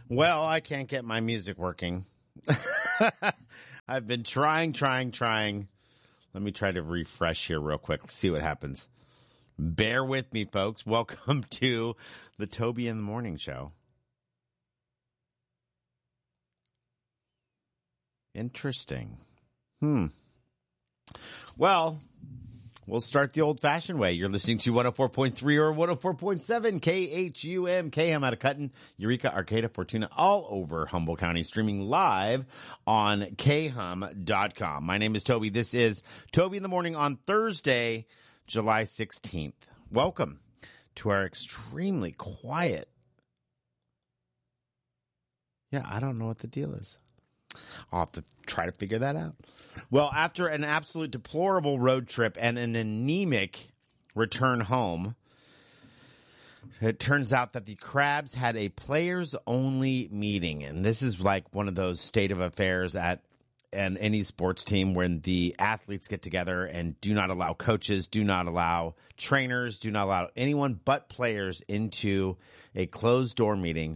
Well, I can't get my music working. I've been trying. Let me try to refresh here real quick. Let's see what happens. Bear with me, folks. Welcome to the Toby in the Morning Show. Interesting. Well, we'll start the old-fashioned way. You're listening to 104.3 or 104.7 KHUM, KM out of Cutton, Eureka, Arcata, Fortuna, all over Humboldt County, streaming live on khum.com. My name is Toby. This is Toby in the Morning on Thursday, July 16th. Welcome to our extremely quiet. Yeah, I don't know what the deal is. I'll have to try to figure that out. Well, after an absolute deplorable road trip and an anemic return home, it turns out that the Crabs had a players-only meeting. And this is like one of those state of affairs at any sports team when the athletes get together and do not allow coaches, do not allow trainers, do not allow anyone but players into a closed-door meeting,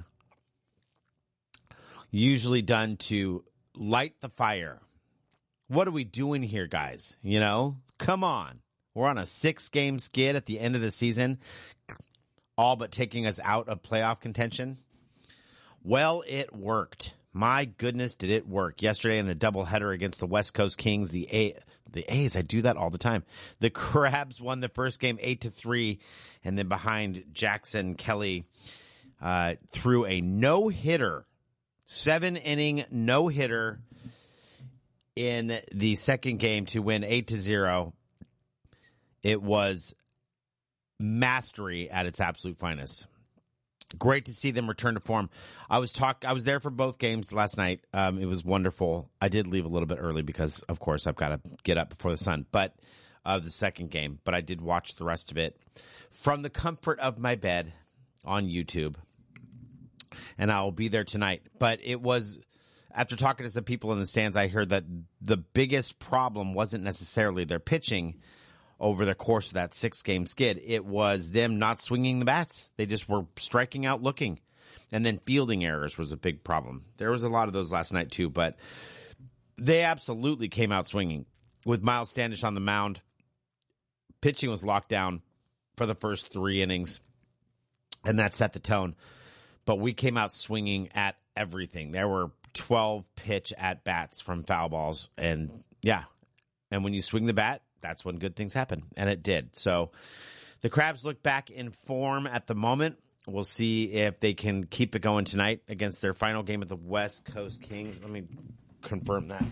usually done to light the fire. What are we doing here, guys? You know, come on. We're on a 6-game skid at the end of the season, all but taking us out of playoff contention. Well, it worked. My goodness, did it work. Yesterday in a doubleheader against the West Coast Kings, the A's, I do that all the time. The Crabs won the first game 8-3, and then behind Jackson Kelly threw a no-hitter. 7-inning no-hitter in the second game to win 8-0. It was mastery at its absolute finest. Great to see them return to form. I was there for both games last night. It was wonderful. I did leave a little bit early because, of course, I've got to get up before the sun. But the second game, but I did watch the rest of it from the comfort of my bed on YouTube. And I will be there tonight. But it was, after talking to some people in the stands, I heard that the biggest problem wasn't necessarily their pitching over the course of that 6-game skid. It was them not swinging the bats. They just were striking out looking. And then fielding errors was a big problem. There was a lot of those last night too, but they absolutely came out swinging. With Miles Standish on the mound, pitching was locked down for the first 3 innings, and that set the tone. But we came out swinging at everything. There were 12 pitch at-bats from foul balls. And, yeah, and when you swing the bat, that's when good things happen. And it did. So the Crabs look back in form at the moment. We'll see if they can keep it going tonight against their final game at the West Coast Kings. Let me confirm that.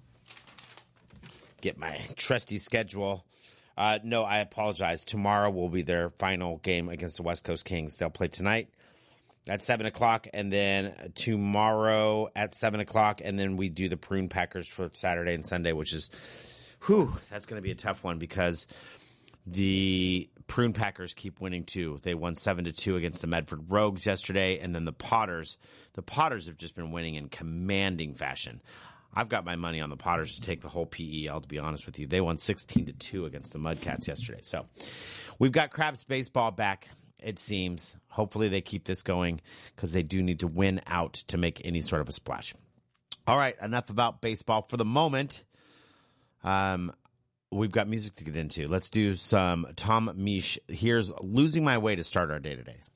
Get my trusty schedule. No, I apologize. Tomorrow will be their final game against the West Coast Kings. They'll play tonight at 7 o'clock, and then tomorrow at 7 o'clock, and then we do the Prune Packers for Saturday and Sunday, which is, that's going to be a tough one because the Prune Packers keep winning too. They won 7-2 against the Medford Rogues yesterday, and then the Potters have just been winning in commanding fashion. I've got my money on the Potters to take the whole PEL, to be honest with you. They won 16-2 against the Mudcats yesterday. So we've got Crabs baseball back, it seems. Hopefully they keep this going because they do need to win out to make any sort of a splash. All right, enough about baseball for the moment. We've got music to get into. Let's do some Tom Misch. Here's Losing My Way to start our day today.